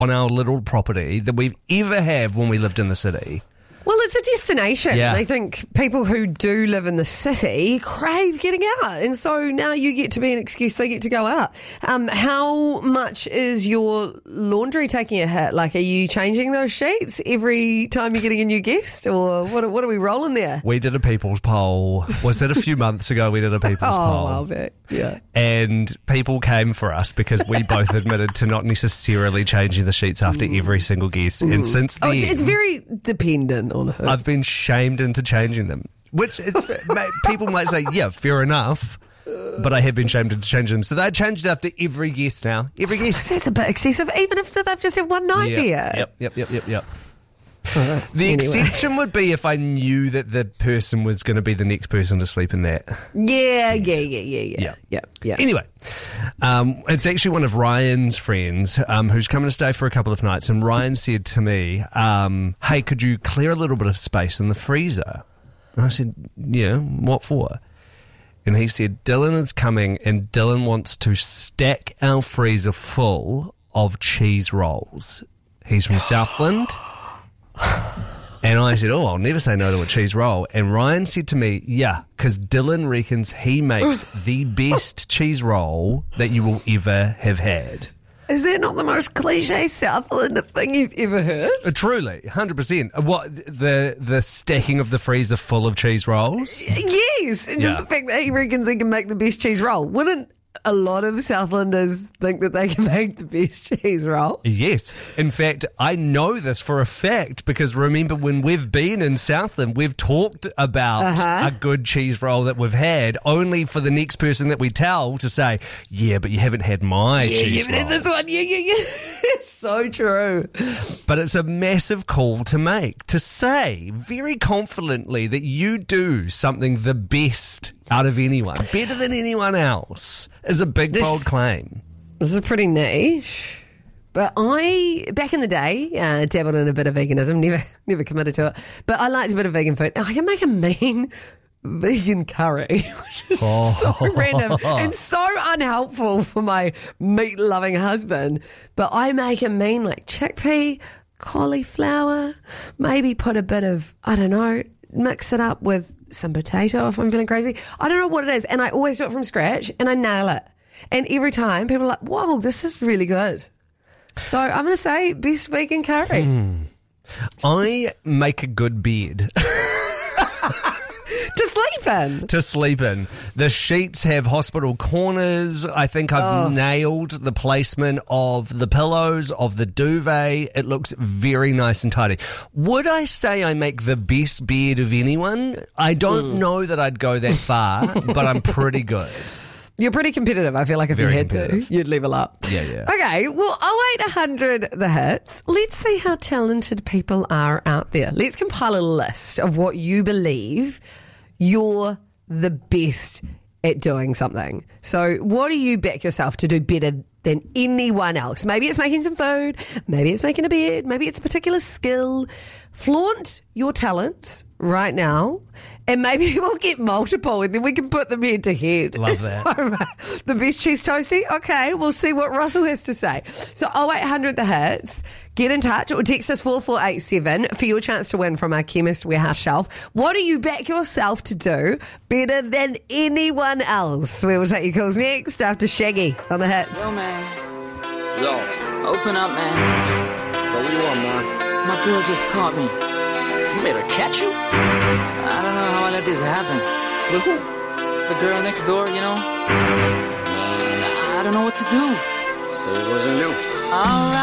on our little property that we've ever had when we lived in the city. Well, it's a destination. Yeah. I think people who do live in the city crave getting out. And so now you get to be an excuse they get to go out. How much is your laundry taking a hit? Like, are you changing those sheets every time you're getting a new guest? Or what are we rolling there? We did a people's poll. Was that a few months ago? We did a people's poll. I'll bet. Yeah. And people came for us because we both admitted to not necessarily changing the sheets after every single guest. And since then... it's very dependent on her. I've been shamed into changing them. Which people might say, yeah, fair enough. But I have been shamed into changing them. So they changed it after every guest now. Every guest. That's a bit excessive, even if they've just had one night there. Yep. The exception would be if I knew that the person was going to be the next person to sleep in that. Yeah. Anyway, it's actually one of Ryan's friends who's coming to stay for a couple of nights, and Ryan said to me, hey, could you clear a little bit of space in the freezer? And I said, yeah, what for? And he said, Dylan is coming and Dylan wants to stack our freezer full of cheese rolls. He's from Southland. And I said, I'll never say no to a cheese roll. And Ryan said to me, yeah, because Dylan reckons he makes the best cheese roll that you will ever have had. Is that not the most cliche Southland thing you've ever heard? Truly, 100%. What, the stacking of the freezer full of cheese rolls? Yes, and just the fact that he reckons he can make the best cheese roll. Wouldn't a lot of Southlanders think that they can make the best cheese roll? Yes. In fact, I know this for a fact because remember when we've been in Southland, we've talked about a good cheese roll that we've had, only for the next person that we tell to say, yeah, but you haven't had my cheese roll. Yeah, you haven't had this one. Yeah. It's so true. But it's a massive call to make, to say very confidently that you do something the best out of anyone, better than anyone else, is a big, bold claim. This is pretty niche. But back in the day, dabbled in a bit of veganism, never committed to it. But I liked a bit of vegan food. And I can make a mean vegan curry, which is so random and so unhelpful for my meat-loving husband. But I make a mean, like, chickpea, cauliflower, maybe put a bit of, I don't know, mix it up with some potato if I'm feeling crazy. I don't know what it is. And I always do it from scratch and I nail it. And every time people are like, whoa, this is really good. So I'm going to say best vegan curry. I make a good bed. To sleep in. To sleep in. The sheets have hospital corners. I think I've nailed the placement of the pillows, of the duvet. It looks very nice and tidy. Would I say I make the best bed of anyone? I don't know that I'd go that far, but I'm pretty good. You're pretty competitive. I feel like if you had to, you'd level up. Yeah. Okay, well, 08100 the hits. Let's see how talented people are out there. Let's compile a list of what you believe you're the best at doing something. So what do you back yourself to do better than anyone else? Maybe it's making some food. Maybe it's making a bed. Maybe it's a particular skill. Flaunt your talents right now. And maybe we'll get multiple and then we can put them head to head. Love that. So, the best cheese toasty? Okay, we'll see what Russell has to say. So 0800 the hits. Get in touch or text us 4487 for your chance to win from our Chemist Warehouse shelf. What do you back yourself to do better than anyone else? We will take your calls next after Shaggy on the hits. Yo, man. Yo, open up, man. What do you want, man? My girl just caught me. You made her catch you? I don't know how I let this happen. With who? The girl next door, you know? I don't know what to do. So it wasn't you. All right.